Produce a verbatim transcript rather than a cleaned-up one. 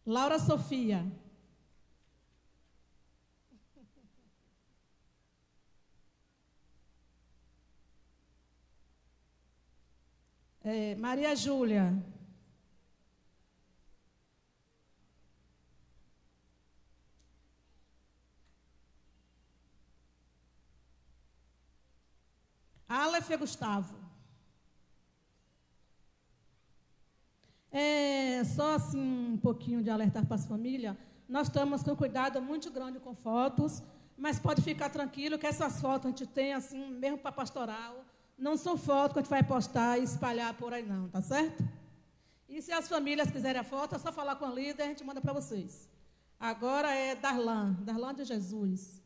Laura Sofia. É, Maria Júlia. Aleph Gustavo. É, só assim um pouquinho de alertar para as famílias. Nós estamos com cuidado muito grande com fotos, mas pode ficar tranquilo que essas fotos a gente tem assim, mesmo para pastoral, não são fotos que a gente vai postar e espalhar por aí não, tá certo? E se as famílias quiserem a foto, é só falar com a líder e a gente manda para vocês. Agora é Darlan, Darlan de Jesus.